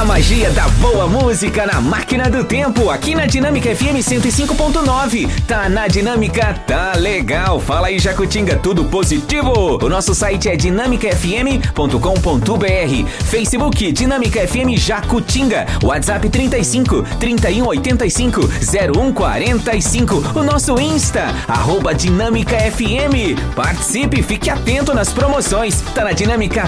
magia da boa música na máquina do tempo, aqui na Dinâmica FM 105.9. Tá na Dinâmica, tá legal. Fala aí, Jacutinga, tudo positivo? O nosso site é dinamicafm.com.br. Facebook, Dinâmica FM Jacutinga. WhatsApp 35 31 85 01 45. O nosso Insta, @Dinâmica FM. Participe, fique atento nas promoções. Tá na Dinâmica,